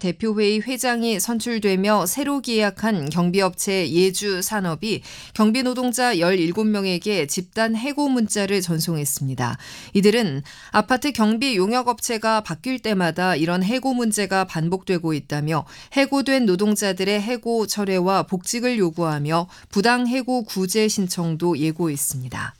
대표회의 회장이 선출되며 새로 계약한 경비업체 예주산업이 경비 노동자 17명에게 집단 해고 문자를 전송했습니다. 이들은 아파트 경비 용역업체가 바뀔 때마다 이런 해고 문제가 반복되고 있다며 해고된 노동자들의 해고 철회와 복직을 요구하며 부당 해고 구제 신청도 예고했습니다.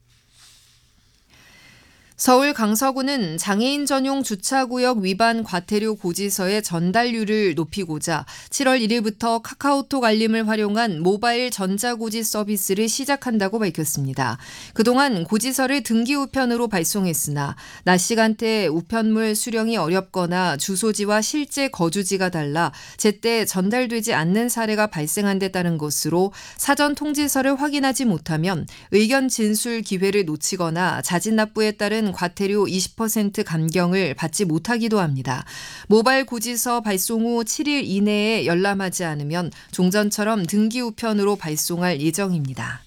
서울 강서구는 장애인 전용 주차구역 위반 과태료 고지서의 전달률을 높이고자 7월 1일부터 카카오톡 알림을 활용한 모바일 전자고지 서비스를 시작한다고 밝혔습니다. 그동안 고지서를 등기 우편으로 발송했으나 낮 시간대 우편물 수령이 어렵거나 주소지와 실제 거주지가 달라 제때 전달되지 않는 사례가 발생한 데 따른 것으로 사전 통지서를 확인하지 못하면 의견 진술 기회를 놓치거나 자진납부에 따른 과태료 20% 감경을 받지 못하기도 합니다. 모바일 고지서 발송 후 7일 이내에 열람하지 않으면 종전처럼 등기 우편으로 발송할 예정입니다.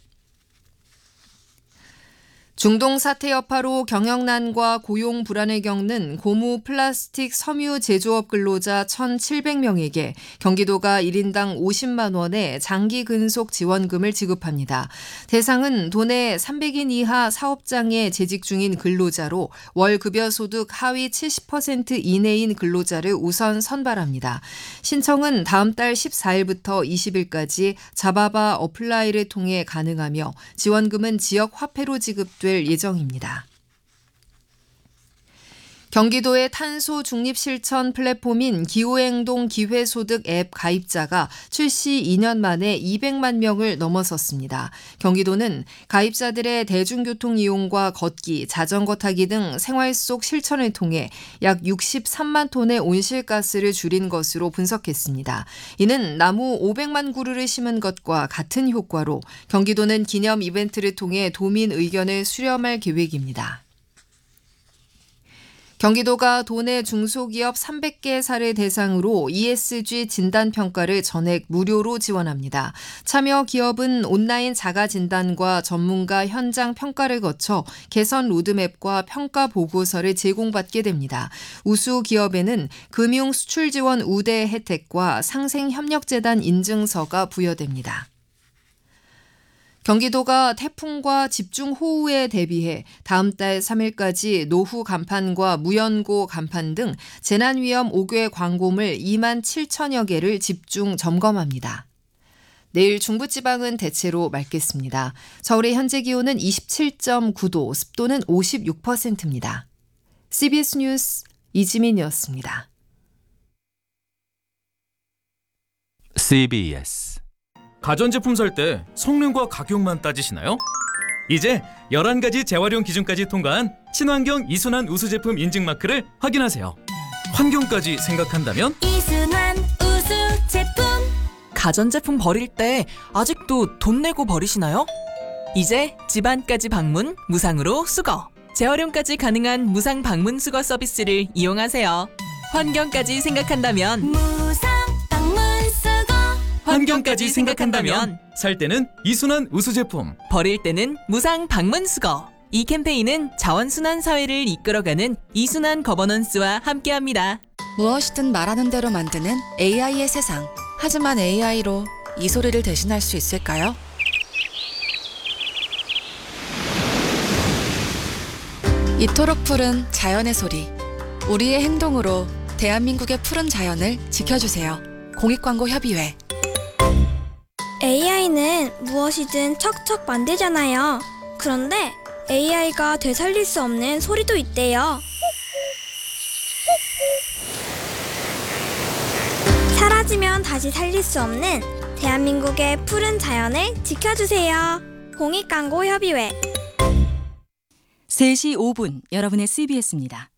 중동 사태 여파로 경영난과 고용 불안을 겪는 고무 플라스틱 섬유 제조업 근로자 1,700명에게 경기도가 1인당 50만 원의 장기 근속 지원금을 지급합니다. 대상은 도내 300인 이하 사업장에 재직 중인 근로자로 월 급여 소득 하위 70% 이내인 근로자를 우선 선발합니다. 신청은 다음 달 14일부터 20일까지 자바바 어플라이를 통해 가능하며 지원금은 지역 화폐로 지급될 예정입니다. 경기도의 탄소 중립 실천 플랫폼인 기후행동 기회소득 앱 가입자가 출시 2년 만에 200만 명을 넘어섰습니다. 경기도는 가입자들의 대중교통 이용과 걷기, 자전거 타기 등 생활 속 실천을 통해 약 63만 톤의 온실가스를 줄인 것으로 분석했습니다. 이는 나무 500만 그루를 심은 것과 같은 효과로 경기도는 기념 이벤트를 통해 도민 의견을 수렴할 계획입니다. 경기도가 도내 중소기업 300개사를 대상으로 ESG 진단평가를 전액 무료로 지원합니다. 참여 기업은 온라인 자가진단과 전문가 현장 평가를 거쳐 개선 로드맵과 평가 보고서를 제공받게 됩니다. 우수 기업에는 금융 수출 지원 우대 혜택과 상생협력재단 인증서가 부여됩니다. 경기도가 태풍과 집중호우에 대비해 다음 달 3일까지 노후 간판과 무연고 간판 등 재난위험 5개 광고물 2만 7천여 개를 집중 점검합니다. 내일 중부지방은 대체로 맑겠습니다. 서울의 현재 기온은 27.9도, 습도는 56%입니다. CBS 뉴스 이지민이었습니다. CBS 가전제품 살 때 성능과 가격만 따지시나요? 이제 11가지 재활용 기준까지 통과한 친환경 이순환 우수 제품 인증 마크를 확인하세요. 환경까지 생각한다면 이순환 우수 제품. 가전제품 버릴 때 아직도 돈 내고 버리시나요? 이제 집안까지 방문 무상으로 수거. 재활용까지 가능한 무상 방문 수거 서비스를 이용하세요. 환경까지 생각한다면 무상 방문 수거. 환경까지 생각한다면 살 때는 이순환 우수 제품, 버릴 때는 무상 방문 수거. 이 캠페인은 자원순환 사회를 이끌어가는 이순환 거버넌스와 함께합니다. 무엇이든 말하는 대로 만드는 AI의 세상. 하지만 AI로 이 소리를 대신할 수 있을까요? 이토록 푸른 자연의 소리. 우리의 행동으로 대한민국의 푸른 자연을 지켜주세요. 공익광고협의회. AI는 무엇이든 척척 만들잖아요. 그런데 AI가 되살릴 수 없는 소리도 있대요. 사라지면 다시 살릴 수 없는 대한민국의 푸른 자연을 지켜주세요. 공익광고협의회. 3시 5분 여러분의 CBS입니다.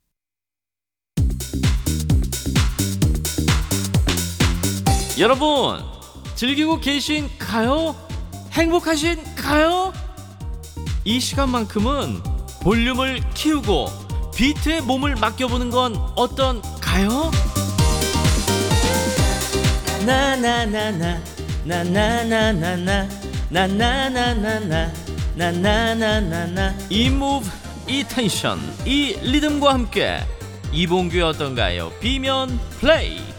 여러분 즐기고 계신가요? 행복하신가요? 이 시간만큼은 볼륨을 키우고 비트에 몸을 맡겨보는 건 어떤가요? 나나나나 나나나나나 나나나나나 나나나나나 이 무브, 이 텐션, 이 리듬과 함께 이봉규의 어떤가요? 비면 플레이.